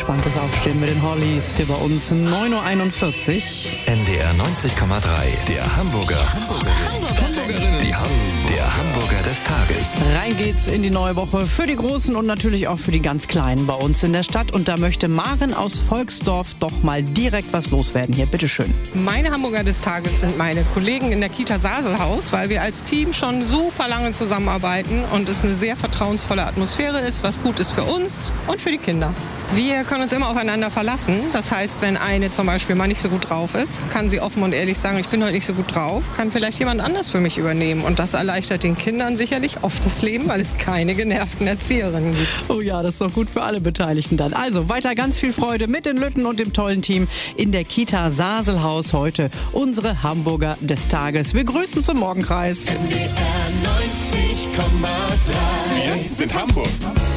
entspanntes Aufstehen mit den Hollies hier bei uns. 9.41 Uhr. NDR 90,3. Der Hamburger. Der Hamburger des Tages. Rein geht's in die neue Woche für die Großen und natürlich auch für die ganz Kleinen bei uns in der Stadt. Und da möchte Maren aus Volksdorf doch mal direkt was loswerden. Hier, bitteschön. Meine Hamburger des Tages sind meine Kollegen in der Kita Saselhaus, weil wir als Team schon super lange zusammenarbeiten und es eine sehr vertrauensvolle Atmosphäre ist, was gut ist für uns und für die Kinder. Wir können uns immer aufeinander verlassen. Das heißt, wenn eine zum Beispiel mal nicht so gut drauf ist, kann sie offen und ehrlich sagen, ich bin heute nicht so gut drauf, kann vielleicht jemand anders für mich übernehmen. Und das erleichtert den Kindern sicherlich oft das Leben, weil es keine genervten Erzieherinnen gibt. Oh ja, das ist doch gut für alle Beteiligten dann. Also weiter ganz viel Freude mit den Lütten und dem tollen Team in der Kita Saselhaus heute. Unsere Hamburger des Tages. Wir grüßen zum Morgenkreis. NDR 90,3. Wir sind Hamburg.